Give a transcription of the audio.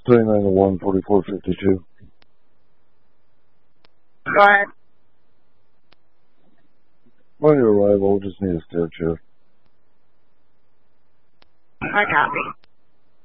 2901 4452. Go ahead. On your arrival, just need a stair chair. I copy.